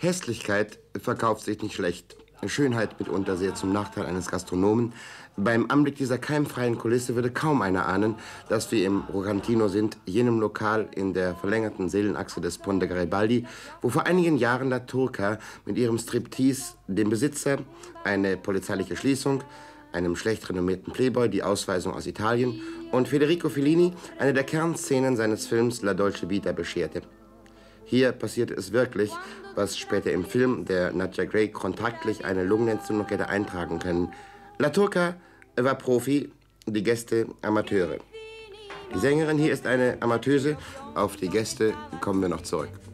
Hässlichkeit verkauft sich nicht schlecht. Schönheit mitunter sehr zum Nachteil eines Gastronomen. Beim Anblick dieser keimfreien Kulisse würde kaum einer ahnen, dass wir im Rocantino sind, jenem Lokal in der verlängerten Seelenachse des Ponte Garibaldi, wo vor einigen Jahren La Turca mit ihrem Striptease dem Besitzer eine polizeiliche Schließung, einem schlecht renommierten Playboy die Ausweisung aus Italien und Federico Fellini eine der Kernszenen seines Films La Dolce Vita bescherte. Hier passierte es wirklich, was später im Film der Nadja Gray kontaktlich eine Lungenentzündung hätte eintragen können. La Turca war Profi, die Gäste Amateure. Die Sängerin hier ist eine Amateuse, auf die Gäste kommen wir noch zurück.